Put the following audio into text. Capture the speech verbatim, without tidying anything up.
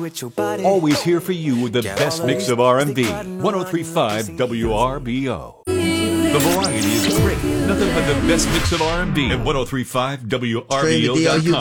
with your body. Always here for you with the best mix of R and B. one oh three point five W R B O. The variety is great. Nothing but the best mix of R and B at ten thirty-five W R B O dot com.